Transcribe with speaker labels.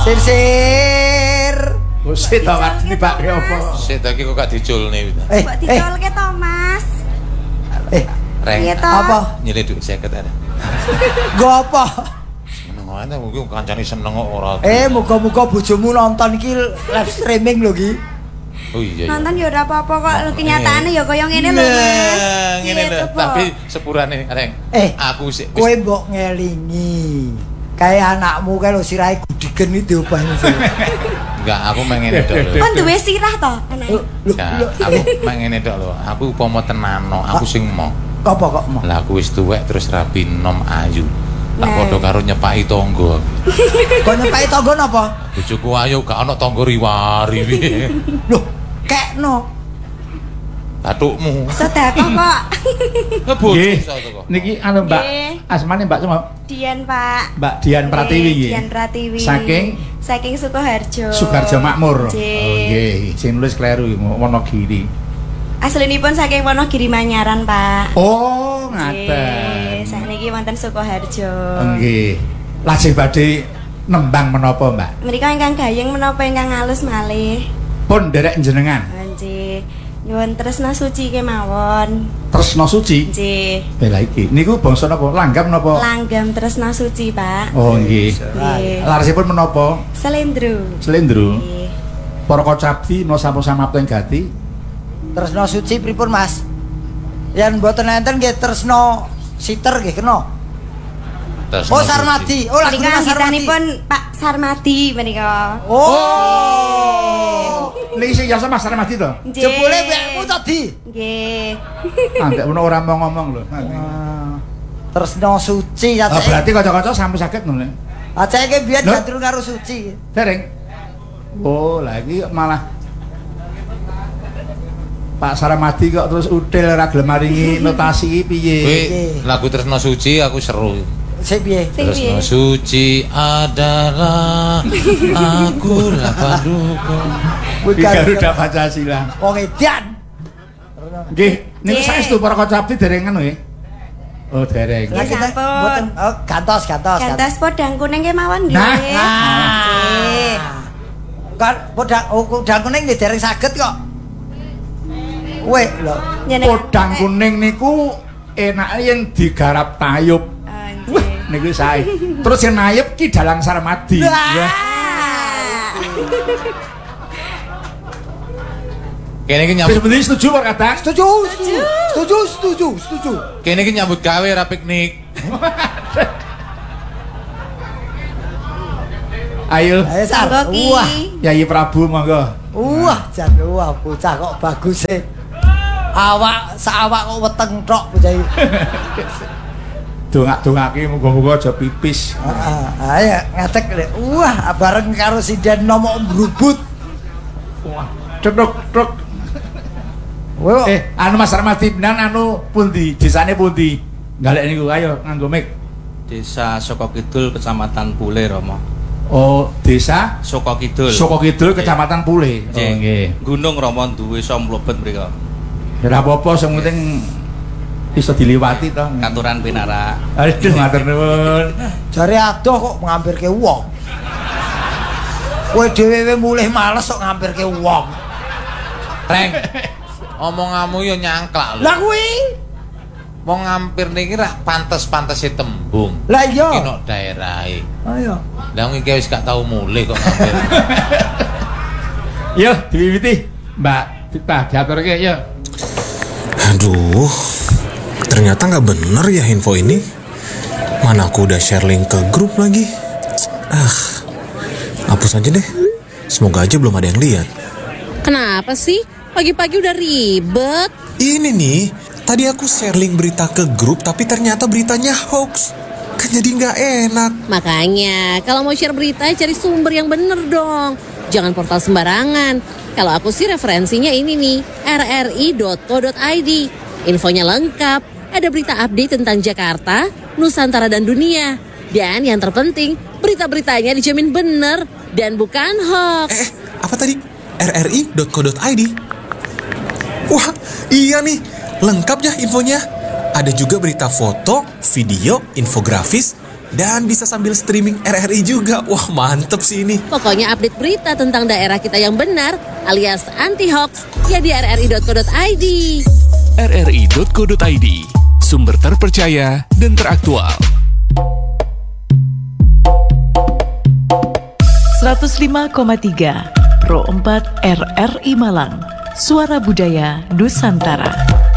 Speaker 1: Sir.
Speaker 2: Sik to Mas tibake apa?
Speaker 3: Sik iki kok gak diculne.
Speaker 4: Kok dicolke to, Mas?
Speaker 3: Reng.
Speaker 1: Apa?
Speaker 3: Nyilih duit 50 ada.
Speaker 1: Nggo apa?
Speaker 3: Seneng ae mungkin kancane seneng kok ora.
Speaker 1: Muga-muga bojomu nonton iki live streaming lho iki.
Speaker 3: Oh iya.
Speaker 4: Nonton ya ora apa-apa kok, kenyataane ya kaya ngene lho, Mas.
Speaker 3: Ngene lho, tapi sepurane Reng. Aku sik
Speaker 1: kowe mbok ngelingi. Kayak anakmu kae lho sirahe gudigen iki diobahni.
Speaker 3: Enggak, aku mengene tok lho.
Speaker 4: Kon duwe sirah to, anake.
Speaker 3: Aku mengene tok lho. Aku umpama tenano, aku sing mau.
Speaker 1: Apa kok mau?
Speaker 3: Lah aku wis tuwek terus rabi nom ayu. Tak padha karo nyepaki tangga.
Speaker 1: Kok nyepaki tangga napa?
Speaker 3: Bojoku ayu gak ana tangga riwari piye.
Speaker 1: Loh, kekno.
Speaker 3: Batukmu.
Speaker 4: Sedekah kok.
Speaker 2: Nggih. Niki anu Mbak. Asmane Mbak Cuma.
Speaker 4: Dian, Pak.
Speaker 2: Mbak Dian Pratiwi nggih.
Speaker 4: Dian Pratiwi. Saking Sukoharjo.
Speaker 2: Sukoharjo Makmur. Oh nggih, sing nulis kleru Wonogiri.
Speaker 4: Aslinipun saking Wonogiri Manyaran, Pak.
Speaker 2: Oh, ngaten.
Speaker 4: Sakniki wonten Sukoharjo.
Speaker 2: Nggih. Lajeng badhe nembang menapa, Mbak?
Speaker 4: Menika ingkang gayeng menapa ingkang alus malih.
Speaker 2: Pun nderek njenengan.
Speaker 4: Nggih. Nyuwun tresna suci kemawon.
Speaker 2: Tresna suci?
Speaker 4: Nggih.
Speaker 2: Bela iki. Niku bangsa napa? Langgam napa?
Speaker 4: Langgam tresna suci, Pak.
Speaker 2: Oh, nggih. Laresipun menapa?
Speaker 4: Slendro.
Speaker 2: Slendro. Nggih. Para kocabdi no sampun-samapten gati.
Speaker 1: Tresna suci pripun, Mas? Yen mboten enten nggih tresna siter nggih kena. Oh, Sarmadi. Oh, lagu Mas Sarmadi.
Speaker 4: Pun Pak Sarmadi menika.
Speaker 1: Oh.
Speaker 2: Niki sing jasa Mas Sarmadi to?
Speaker 1: Jebule wekmu tadi.
Speaker 4: Nggih.
Speaker 2: Andek menawa ora mau ngomong lho.
Speaker 1: Tresna suci ya.
Speaker 2: Berarti kanca-kanca sampun saged ngono.
Speaker 1: Aceh iki biyen jadul karo suci.
Speaker 2: Dereng. Oh, lagi malah Pak Sarmadi kok terus util ora gelem maringi notasi piye?
Speaker 3: Lagu Tresna Suci aku seru.
Speaker 1: Sik piye?
Speaker 3: Tresna Suci adalah aku lah paduka.
Speaker 2: Garuda Pancasila.
Speaker 1: Wong edan.
Speaker 2: Nggih, niku saestu para kocabdi dereng ngono nggih. Oh, dereng.
Speaker 4: Nggih sampun.
Speaker 1: Oh, gantos.
Speaker 4: Gantos podang kuning kemawon nggih.
Speaker 1: Nggih. Kan podang kuning nggih dereng saged kok. Weh lho,
Speaker 2: podang kuning niku enake yen digarap tayub. Wah, niku sae. Terus yen nayub ki Dalang Sarmadi.
Speaker 3: Kene iki nyambut.
Speaker 2: Wis setuju Pak Kadang?
Speaker 1: Setuju.
Speaker 3: Kene iki nyambut gawe ra piknik.
Speaker 2: Ayo.
Speaker 1: Sar.
Speaker 2: Wah, Yayi Prabu monggo.
Speaker 1: Jan bocah kok bagus e. Awak saawak kok weteng tok bocah iki.
Speaker 2: Dongak-dongake muga-muga aja pipis.
Speaker 1: Ayo ngatek lek. Wah, bareng karo sinden nomok brubut.
Speaker 2: Wah, truk. Anu Mas Sarmadi benan anu pundi? Desane pundi? Galek niku ayo nganggo mic.
Speaker 5: Desa Soko Kidul, Kecamatan Pule, Romo.
Speaker 2: Oh, desa
Speaker 5: Soko Kidul.
Speaker 2: Soko Kidul, Kecamatan Pule.
Speaker 5: Oh, nggih. Gunung Romo duwe iso mlebet mriko.
Speaker 2: Ora apa-apa, sing penting iso diliwati to.
Speaker 5: Katuran pinara.
Speaker 2: Aduh, matur nuwun.
Speaker 1: Jare adoh kok ngampirke wong. Kowe dhewe mulih males kok ngampirke wong.
Speaker 3: Reng. Omonganmu yo nyangklak lho.
Speaker 1: Lah kuwi
Speaker 3: wong ngampir niki ra pantes-pantese tembung.
Speaker 1: Lah iya.
Speaker 3: Iki nok daerahe.
Speaker 1: Ayo.
Speaker 3: Lah iki wis gak tau mulih kok ngampir.
Speaker 2: Yo, diwiwiti. Mbak, diaturke yo.
Speaker 6: Aduh, ternyata nggak bener ya info ini. Mana aku udah share link ke grup lagi. Hapus aja deh. Semoga aja belum ada yang lihat.
Speaker 7: Kenapa sih? Pagi-pagi udah ribet.
Speaker 6: Ini nih, tadi aku share link berita ke grup tapi ternyata beritanya hoax. Kan jadi nggak enak.
Speaker 7: Makanya, kalau mau share berita cari sumber yang bener dong. Jangan portal sembarangan. Kalau aku sih referensinya ini nih, rri.co.id. Infonya lengkap, ada berita update tentang Jakarta, Nusantara dan dunia. Dan yang terpenting, berita-beritanya dijamin bener dan bukan hoax.
Speaker 6: Apa tadi? rri.co.id. Wah, iya nih, lengkap ya infonya. Ada juga berita foto, video, infografis, Dan bisa sambil streaming RRI juga. Wah, mantep sih ini.
Speaker 7: Pokoknya update berita tentang daerah kita yang benar alias anti-hoax ya di rri.co.id.
Speaker 8: rri.co.id, sumber terpercaya dan teraktual.
Speaker 9: 105,3 Pro 4 RRI Malang, Suara Budaya Nusantara.